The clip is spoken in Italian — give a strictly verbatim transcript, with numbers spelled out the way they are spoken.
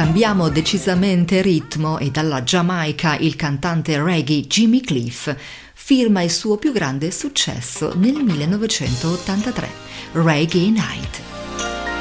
cambiamo decisamente ritmo e dalla Giamaica il cantante reggae Jimmy Cliff firma il suo più grande successo nel millenovecentottantatré, Reggae Night.